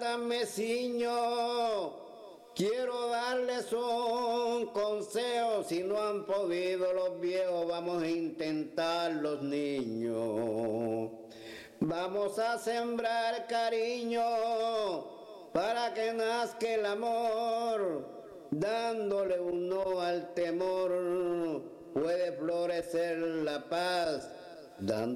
me ciño. Quiero darles un consejo, si no han podido los viejos, vamos a intentar los niños. Vamos a sembrar cariño para que nazca el amor, dándole un no al temor, puede florecer la paz,